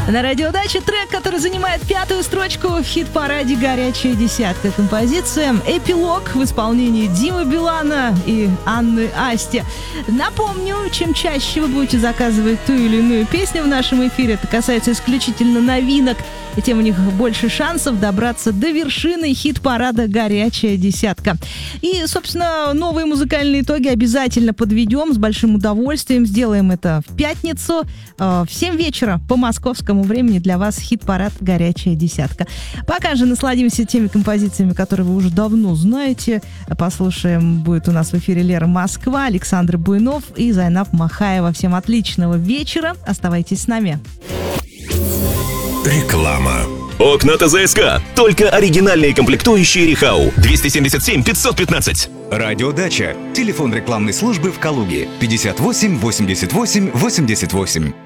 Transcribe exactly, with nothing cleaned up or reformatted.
На радиодаче трек, который занимает пятую строчку в хит-параде «Горячая десятка». Композиция «Эпилог» в исполнении Димы Билана и Анны Асти. Напомню, чем чаще вы будете заказывать ту или иную песню в нашем эфире, это касается исключительно новинок, и тем у них больше шансов добраться до вершины хит-парада «Горячая десятка». И, собственно, новые музыкальные итоги обязательно подведем с большим удовольствием. Сделаем это в пятницу э, в семь вечера по московскому времени. Для вас хит-парад «Горячая десятка». Пока же насладимся теми композициями, которые вы уже давно знаете. Послушаем, будет у нас в эфире Лера Москва, Александр Буйнов и Зайнаб Махаева. Всем отличного вечера. Оставайтесь с нами. Реклама. Окна ТЗСК. Только оригинальные комплектующие Рихау. двести семьдесят семь пятьсот пятнадцать. Радиодача. Телефон рекламной службы в Калуге. пятьдесят восемь восемьдесят восемь восемьдесят восемь.